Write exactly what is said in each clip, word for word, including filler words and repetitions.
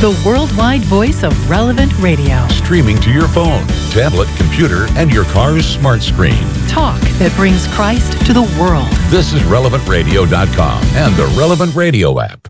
the worldwide voice of Relevant Radio. Streaming to your phone, tablet, computer, and your car's smart screen. Talk that brings Christ to the world. This is relevant radio dot com and the Relevant Radio app.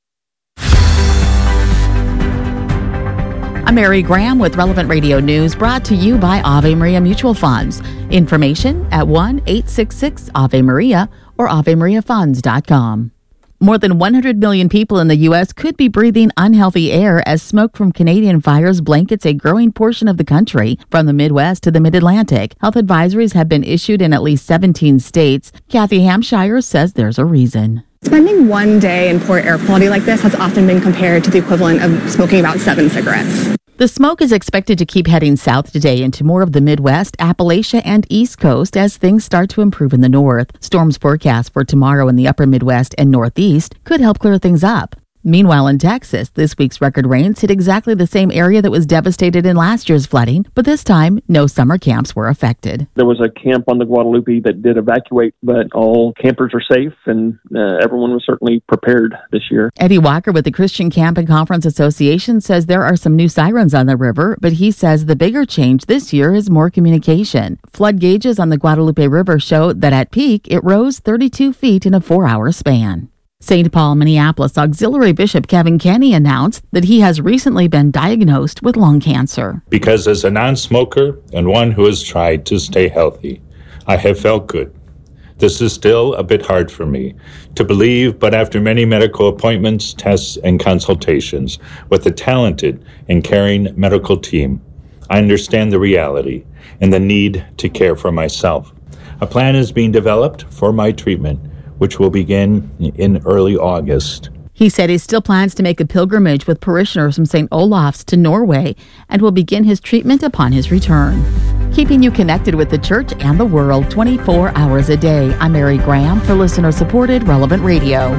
I'm Mary Graham with Relevant Radio News, brought to you by Ave Maria Mutual Funds. Information at one eight six six Ave Maria or ave maria funds dot com. More than one hundred million people in the U S could be breathing unhealthy air as smoke from Canadian fires blankets a growing portion of the country, from the Midwest to the Mid-Atlantic. Health advisories have been issued in at least seventeen states. Kathy Hampshire says there's a reason. Spending one day in poor air quality like this has often been compared to the equivalent of smoking about seven cigarettes. The smoke is expected to keep heading south today into more of the Midwest, Appalachia, and East Coast as things start to improve in the north. Storms forecast for tomorrow in the upper Midwest and Northeast could help clear things up. Meanwhile, in Texas, this week's record rains hit exactly the same area that was devastated in last year's flooding, but this time, no summer camps were affected. There was a camp on the Guadalupe that did evacuate, but all campers are safe, and uh, everyone was certainly prepared this year. Eddie Walker with the Christian Camp and Conference Association says there are some new sirens on the river, but he says the bigger change this year is more communication. Flood gauges on the Guadalupe River show that at peak, it rose thirty-two feet in a four-hour span. Saint Paul, Minneapolis Auxiliary Bishop Kevin Kenny announced that he has recently been diagnosed with lung cancer. Because as a non-smoker and one who has tried to stay healthy, I have felt good. This is still a bit hard for me to believe, but after many medical appointments, tests, and consultations with a talented and caring medical team, I understand the reality and the need to care for myself. A plan is being developed for my treatment, which will begin in early August. He said he still plans to make a pilgrimage with parishioners from Saint Olaf's to Norway and will begin his treatment upon his return. Keeping you connected with the church and the world twenty-four hours a day. I'm Mary Graham for listener-supported Relevant Radio.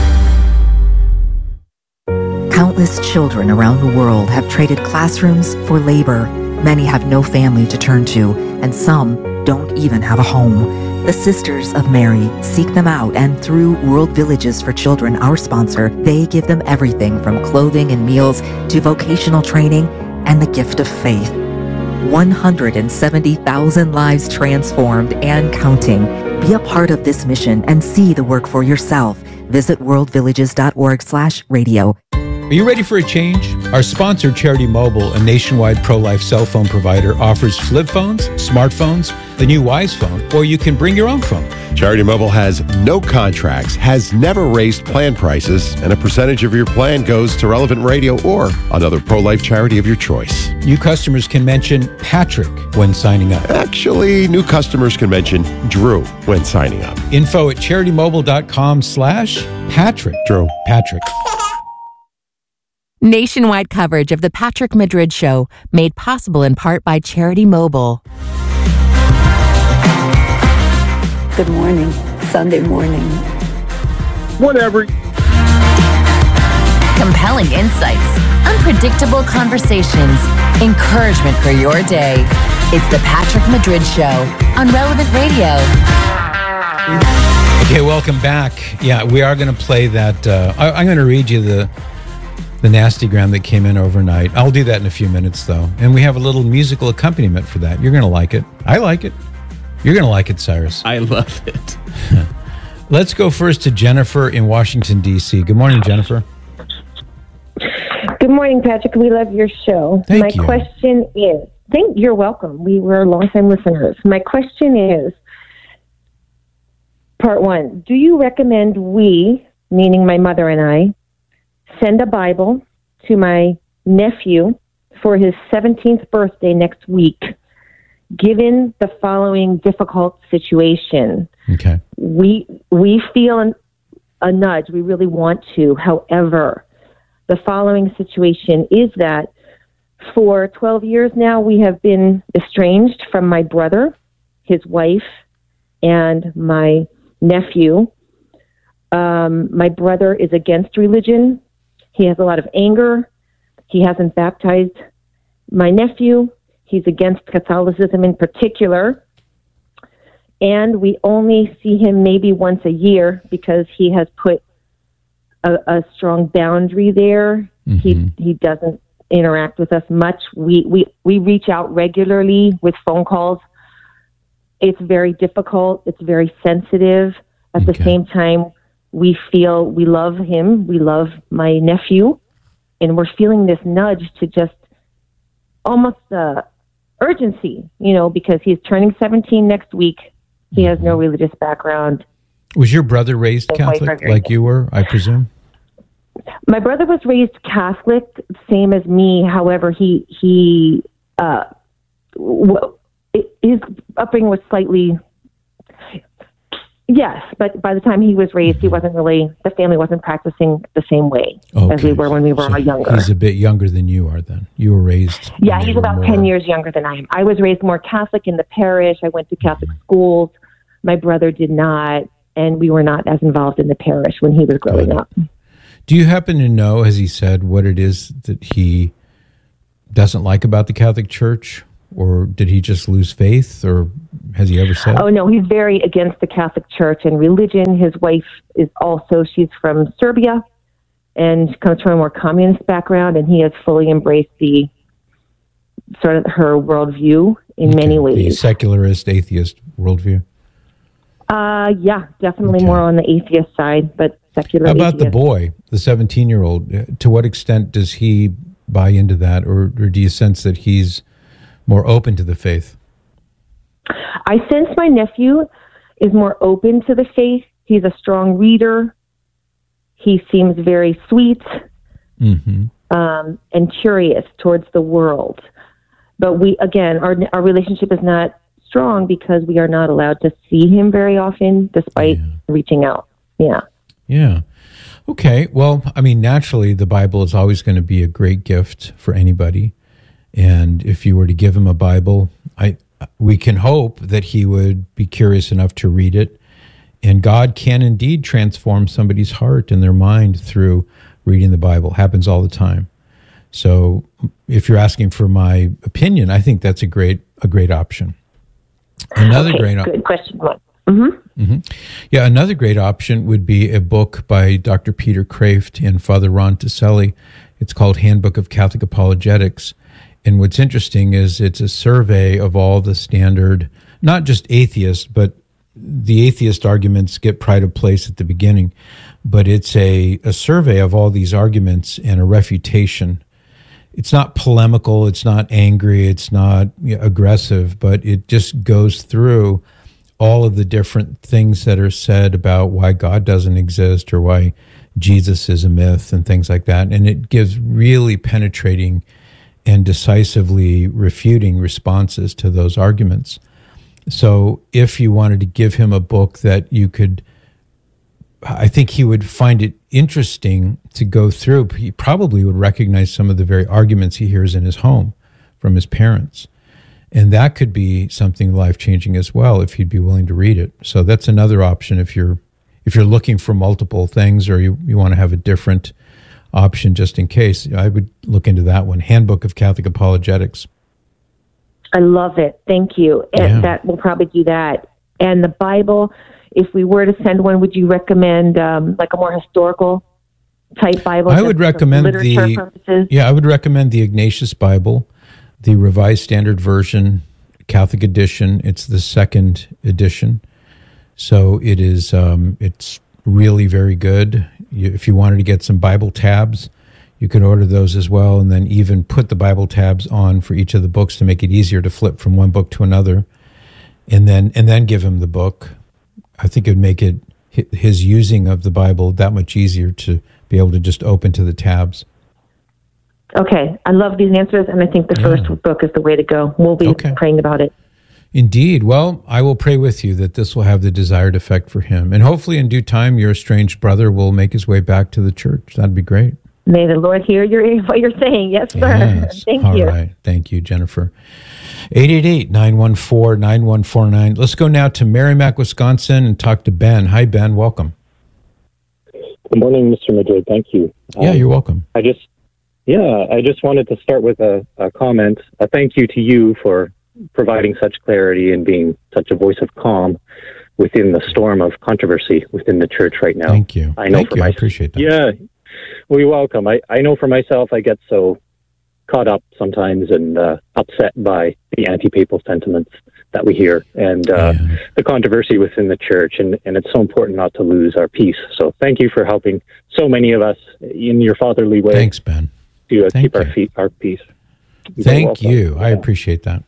Countless children around the world have traded classrooms for labor. Many have no family to turn to, and some don't even have a home. The Sisters of Mary seek them out, and through World Villages for Children, our sponsor, they give them everything from clothing and meals to vocational training and the gift of faith. one hundred seventy thousand lives transformed and counting. Be a part of this mission and see the work for yourself. Visit world villages dot org slash radio. Are you ready for a change? Our sponsor, Charity Mobile, a nationwide pro-life cell phone provider, offers flip phones, smartphones, the new Wise phone, or you can bring your own phone. Charity Mobile has no contracts, has never raised plan prices, and a percentage of your plan goes to Relevant Radio or another pro-life charity of your choice. New customers can mention Patrick when signing up. Actually, new customers can mention Drew when signing up. Info at charity mobile dot com slash Patrick. Drew. Patrick. Nationwide coverage of The Patrick Madrid Show, made possible in part by Charity Mobile. Good morning. Sunday morning. Whatever. Compelling insights, unpredictable conversations, encouragement for your day. It's The Patrick Madrid Show on Relevant Radio. Okay, welcome back. Yeah, we are going to play that. Uh, I, I'm going to read you the... the nastygram that came in overnight. I'll do that in a few minutes, though. And we have a little musical accompaniment for that. You're going to like it. I like it. You're going to like it, Cyrus. I love it. Let's go first to Jennifer in Washington, D C. Good morning, Jennifer. Good morning, Patrick. We love your show. Thank My you. question is, thank you're welcome. We were longtime listeners. My question is, part one, do you recommend we, meaning my mother and I, send a Bible to my nephew for his seventeenth birthday next week, given the following difficult situation? Okay. We we feel an, a nudge. We really want to. However, the following situation is that for twelve years now, we have been estranged from my brother, his wife, and my nephew. Um, my brother is against religion. He has a lot of anger. He hasn't baptized my nephew. He's against Catholicism in particular. And we only see him maybe once a year because he has put a, a strong boundary there. Mm-hmm. He he doesn't interact with us much. We, we, we reach out regularly with phone calls. It's very difficult. It's very sensitive. At okay. the same time, we feel we love him. We love my nephew. And we're feeling this nudge to just almost uh, urgency, you know, because he's turning seventeen next week. He has no religious background. Was your brother raised Catholic like you were, I presume? My brother was raised Catholic, same as me. However, he he uh, w- his upbringing was slightly yes, but by the time he was raised, he wasn't really the family wasn't practicing the same way okay. as we were when we were so younger. He's a bit younger than you are. Then you were raised. Yeah, he's about more... ten years younger than I am. I was raised more Catholic in the parish. I went to Catholic mm-hmm. schools. My brother did not, and we were not as involved in the parish when he was growing up. Do you happen to know, as he said, what it is that he doesn't like about the Catholic Church? Or did he just lose faith? Or has he ever said? Oh, no, he's very against the Catholic Church and religion. His wife is also, she's from Serbia and comes from a more communist background, and he has fully embraced the sort of her worldview in okay. many ways. The secularist, atheist worldview? Uh, yeah, definitely okay. more on the atheist side, but secular. How about atheist. the boy, the seventeen-year-old? To what extent does he buy into that, or, or do you sense that he's more open to the faith? I sense my nephew is more open to the faith. He's a strong reader. He seems very sweet mm-hmm. um, and curious towards the world. But we, again, our our relationship is not strong because we are not allowed to see him very often, despite yeah. reaching out. Yeah. Yeah. Okay. Well, I mean, naturally, the Bible is always going to be a great gift for anybody. And if you were to give him a Bible, I we can hope that he would be curious enough to read it. And God can indeed transform somebody's heart and their mind through reading the Bible. Happens all the time. So if you're asking for my opinion, I think that's a great a great option. Another okay, great option. Good question. Mm-hmm. Mm-hmm. Yeah, another great option would be a book by Doctor Peter Kraft and Father Ron Tiselli. It's called Handbook of Catholic Apologetics. And what's interesting is it's a survey of all the standard, not just atheists, but the atheist arguments get pride of place at the beginning. But it's a, a survey of all these arguments and a refutation. It's not polemical, it's not angry, it's not you know, aggressive, but it just goes through all of the different things that are said about why God doesn't exist or why Jesus is a myth and things like that. And it gives really penetrating and decisively refuting responses to those arguments. So if you wanted to give him a book that you could, I think he would find it interesting to go through. He probably would recognize some of the very arguments he hears in his home from his parents. And that could be something life-changing as well if he'd be willing to read it. So that's another option if you're if you're looking for multiple things or you, you want to have a different option just in case. I would look into that one, Handbook of Catholic Apologetics. I love it. Thank you. And yeah. that we'll probably do that. And the Bible, if we were to send one, would you recommend um, like a more historical type Bible? I would recommend the purposes? Yeah, I would recommend the Ignatius Bible, the Revised Standard Version, Catholic edition. It's the second edition. So it is um, it's really very good. You, if you wanted to get some Bible tabs, you could order those as well, and then even put the Bible tabs on for each of the books to make it easier to flip from one book to another, and then and then give him the book. I think it would make it his using of the Bible that much easier to be able to just open to the tabs. Okay, I love these answers, and I think the yeah. first book is the way to go. We'll be okay. praying about it. Indeed. Well, I will pray with you that this will have the desired effect for him. And hopefully in due time, your estranged brother will make his way back to the church. That'd be great. May the Lord hear your, what you're saying. Yes, sir. Yes. Thank All you. All right. Thank you, Jennifer. eight eight eight, nine one four, nine one four nine. Let's go now to Merrimack, Wisconsin, and talk to Ben. Hi, Ben. Welcome. Good morning, Mister Madrid. Thank you. Yeah, um, you're welcome. I just, yeah, I just wanted to start with a, a comment. A thank you to you for providing such clarity and being such a voice of calm within the storm of controversy within the church right now. Thank you. I know Thank for you. my, I appreciate that. Yeah, we welcome. I, I know for myself, I get so caught up sometimes and uh, upset by the anti-papal sentiments that we hear and uh, yeah. the controversy within the church. And, and it's so important not to lose our peace. So thank you for helping so many of us in your fatherly way. Thanks, Ben. To uh, keep you. our feet, our peace. You're Thank you. I appreciate that.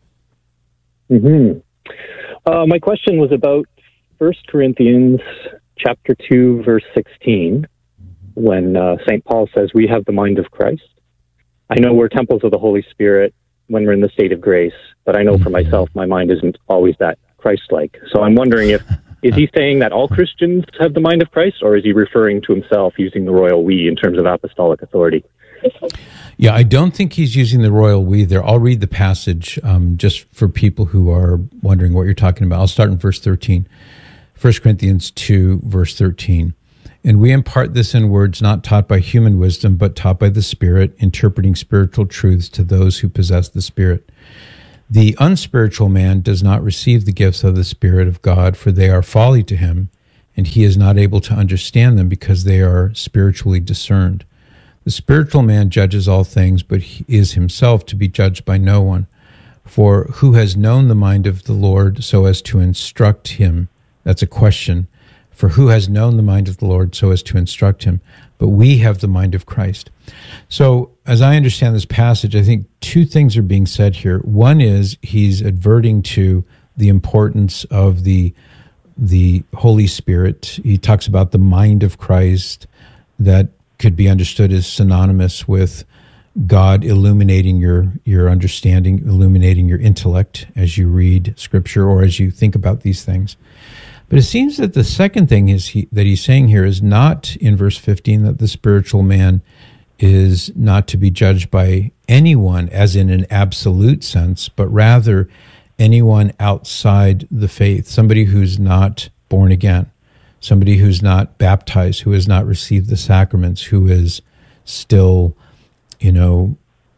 Mm-hmm. Uh, my question was about First Corinthians chapter two, verse sixteen, when uh, Saint Paul says, we have the mind of Christ. I know we're temples of the Holy Spirit when we're in the state of grace, but I know mm-hmm. for myself, my mind isn't always that Christ-like. So I'm wondering if, is he saying that all Christians have the mind of Christ, or is he referring to himself using the royal we in terms of apostolic authority? Yeah, I don't think he's using the royal we there. I'll read the passage um, just for people who are wondering what you're talking about. I'll start in verse thirteen. First Corinthians two, verse thirteen. And we impart this in words not taught by human wisdom, but taught by the Spirit, interpreting spiritual truths to those who possess the Spirit. The unspiritual man does not receive the gifts of the Spirit of God, for they are folly to him, and he is not able to understand them because they are spiritually discerned. The spiritual man judges all things, but he is himself to be judged by no one. For who has known the mind of the Lord so as to instruct him? That's a question. For who has known the mind of the Lord so as to instruct him? But we have the mind of Christ. So, as I understand this passage, I think two things are being said here. One is he's adverting to the importance of the, the Holy Spirit. He talks about the mind of Christ that could be understood as synonymous with God illuminating your, your understanding, illuminating your intellect as you read Scripture or as you think about these things. But it seems that the second thing is he, that he's saying here is not in verse fifteen that the spiritual man is not to be judged by anyone as in an absolute sense, but rather anyone outside the faith, somebody who's not born again, somebody who's not baptized, who has not received the sacraments, who is still, you know,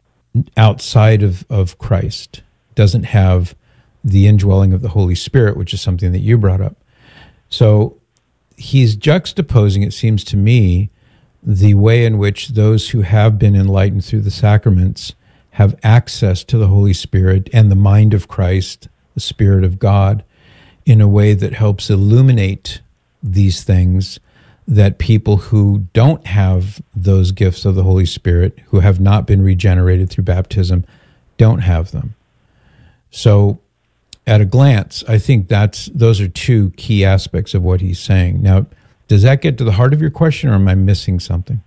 outside of, of Christ, doesn't have the indwelling of the Holy Spirit, which is something that you brought up. So he's juxtaposing, it seems to me, the way in which those who have been enlightened through the sacraments have access to the Holy Spirit and the mind of Christ, the Spirit of God, in a way that helps illuminate these things that people who don't have those gifts of the Holy Spirit, who have not been regenerated through baptism, don't have them. So at a glance, I think that's those are two key aspects of what he's saying. Now, does that get to the heart of your question, or am I missing something?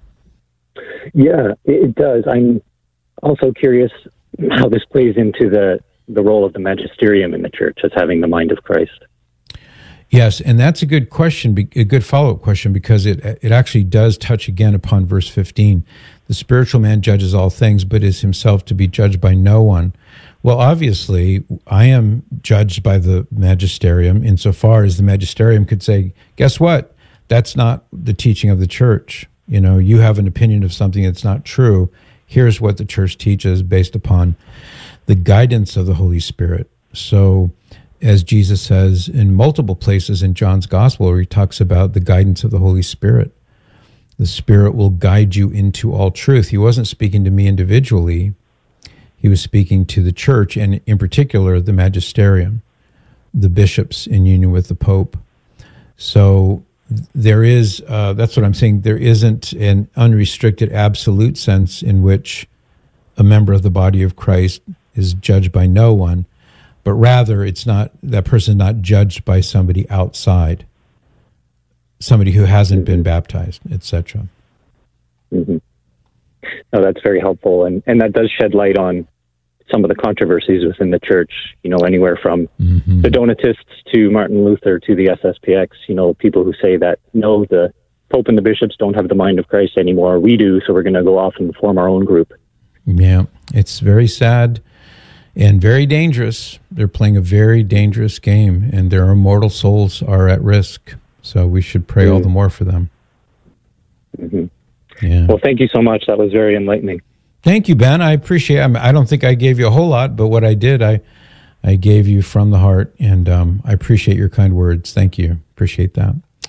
Yeah, it does. I'm also curious how this plays into the, the role of the magisterium in the church as having the mind of Christ. Yes, and that's a good question, a good follow-up question, because it it actually does touch again upon verse fifteen. The spiritual man judges all things, but is himself to be judged by no one. Well, obviously, I am judged by the magisterium insofar as the magisterium could say, guess what? That's not the teaching of the church. You know, you have an opinion of something that's not true. Here's what the church teaches based upon the guidance of the Holy Spirit. So, as Jesus says in multiple places in John's Gospel, where he talks about the guidance of the Holy Spirit, the Spirit will guide you into all truth. He wasn't speaking to me individually. He was speaking to the church, and in particular, the magisterium, the bishops in union with the Pope. So there is, uh, that's what I'm saying, there isn't an unrestricted absolute sense in which a member of the body of Christ is judged by no one, but rather it's not, that person is not judged by somebody outside, somebody who hasn't mm-hmm. been baptized, et cetera. Mm-hmm. No, that's very helpful, and, and that does shed light on some of the controversies within the church, you know, anywhere from mm-hmm. the Donatists to Martin Luther to the S S P X, you know, people who say that, no, the Pope and the bishops don't have the mind of Christ anymore. We do, so we're going to go off and form our own group. Yeah, it's very sad and very dangerous. They're playing a very dangerous game, and their immortal souls are at risk. So we should pray mm-hmm. all the more for them. Mm-hmm. Yeah. Well, thank you so much. That was very enlightening. Thank you, Ben. I appreciate it. I don't think I gave you a whole lot, but what I did, I I gave you from the heart, and um, I appreciate your kind words. Thank you. Appreciate that.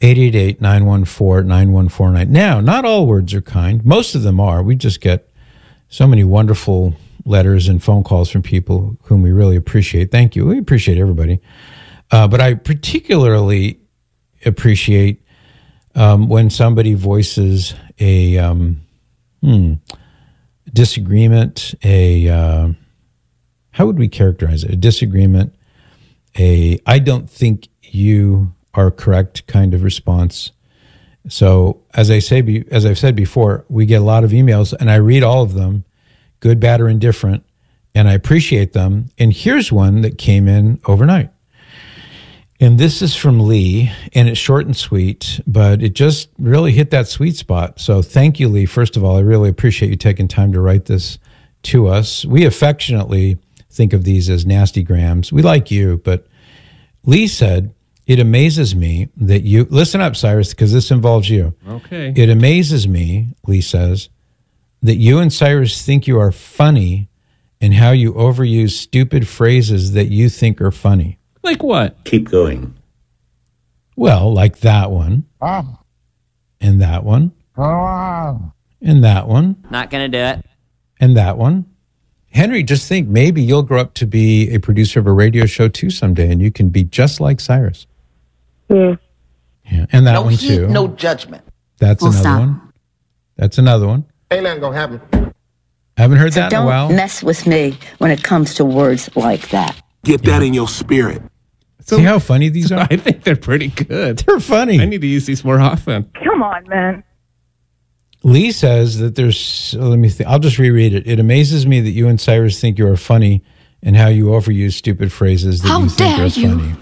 eight eight eight, nine one four, nine one four nine. Now, not all words are kind. Most of them are. We just get so many wonderful letters and phone calls from people whom we really appreciate. Thank you. We appreciate everybody. Uh, but I particularly appreciate um, when somebody voices a um, hmm, disagreement, a, uh, how would we characterize it? A disagreement, a I don't think you are correct kind of response. So as I say, be, as I've said before, we get a lot of emails and I read all of them, good, bad, or indifferent, and I appreciate them. And here's one that came in overnight. And this is from Lee, and it's short and sweet, but it just really hit that sweet spot. So thank you, Lee. First of all, I really appreciate you taking time to write this to us. We affectionately think of these as nasty grams. We like you, but Lee said, it amazes me that you, listen up, Cyrus, because this involves you. Okay. It amazes me, Lee says, that you and Cyrus think you are funny and how you overuse stupid phrases that you think are funny. Like what? Keep going. Well, like that one. Ah. And that one. Oh. And that one. Not going to do it. And that one. Henry, just think, maybe you'll grow up to be a producer of a radio show too someday, and you can be just like Cyrus. Yeah. Yeah. And that no one heat, too. no judgment. That's Full another stop. one. That's another one. Ain't nothing gonna happen. Haven't heard So that in a don't while. mess with me when it comes to words like that. Get that in your spirit. So, See how funny these are? I think they're pretty good. They're funny. I need to use these more often. Come on, man. Lee says that there's, let me think, I'll just reread it. It amazes me that you and Cyrus think you are funny and how you overuse stupid phrases that How you think dare are you. funny.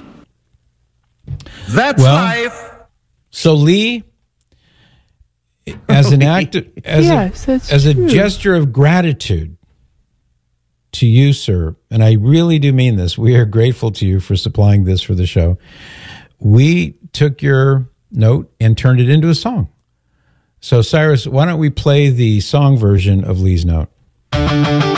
That's Well, life. So Lee, as an act, as, Yes, a, that's as a true. gesture of gratitude to you, sir, and I really do mean this, we are grateful to you for supplying this for the show. We took your note and turned it into a song. So Cyrus, why don't we play the song version of Lee's note?